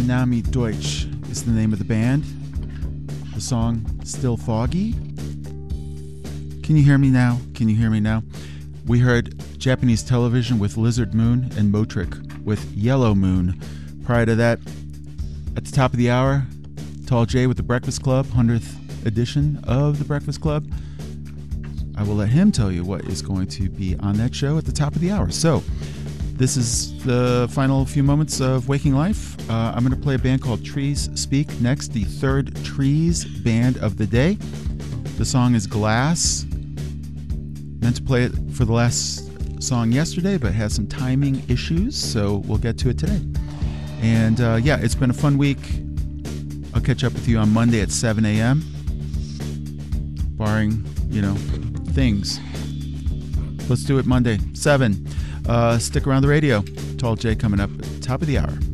Tsunami Deutsch is the name of the band. The song Still Foggy. Can you hear me now? Can you hear me now? We heard Japanese Television with Lizard Moon and Motric with Yellow Moon. Prior to that, at the top of the hour, Tall J with The Breakfast Club, 100th edition of The Breakfast Club. I will let him tell you what is going to be on that show at the top of the hour. So, this is the final few moments of Waking Life. I'm going to play a band called Trees Speak next, the third Trees band of the day. The song is Glass. Meant to play it for the last song yesterday, but had some timing issues, so we'll get to it today. And yeah, it's been a fun week. I'll catch up with you on Monday at 7 a.m. Barring, things. Let's do it Monday, 7. Stick around the radio. Tall J coming up at the top of the hour.